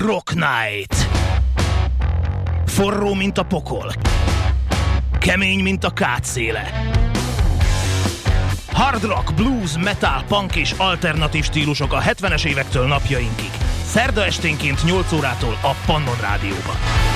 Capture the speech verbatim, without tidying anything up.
Rock Night. Forró, mint a pokol. Kemény, mint a kátszéle. Hard rock, blues, metal, punk és alternatív stílusok a hetvenes évektől napjainkig. Szerda esténként nyolc órától a Pannon Rádióban.